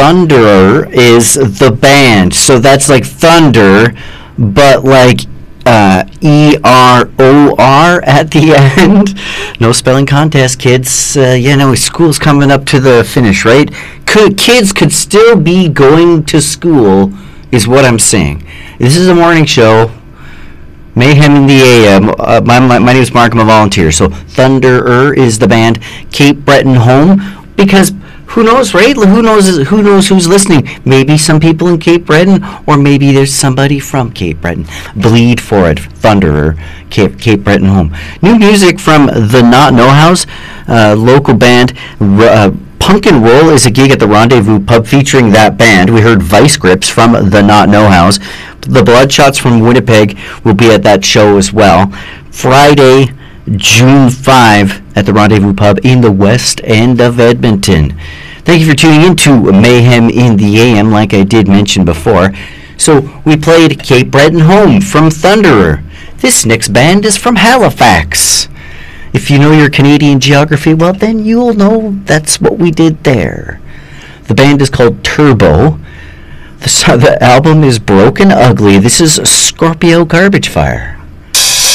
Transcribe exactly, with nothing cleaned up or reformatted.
Thunderer is the band. So that's like thunder, but like uh, E R O R at the end. No spelling contest, kids. Uh, you know, school's coming up to the finish, right? Could, kids could still be going to school, is what I'm saying. This is a morning show. Mayhem in the A M. Uh, my, my, my name is Mark. I'm a volunteer. So Thunderer is the band. Cape Breton Home, because who knows, right? Who knows? Who knows who's listening? Maybe some people in Cape Breton, or maybe there's somebody from Cape Breton. Bleed for it. Thunderer, Cape Cape Breton Home. New music from the Not Know House, uh, local band. Uh, Punk and Roll is a gig at the Rendezvous Pub featuring that band. We heard Vice Grips from the Not Know House. The Bloodshots from Winnipeg will be at that show as well. Friday, June fifth at the Rendezvous Pub in the west end of Edmonton. Thank you for tuning in to Mayhem in the A M, like I did mention before. So we played Cape Breton Home from Thunderer. This next band is from Halifax. If you know your Canadian geography, well, then you'll know that's what we did there. The band is called Turbo. The, the album is Broken Ugly. This is Scorpio Garbage Fire.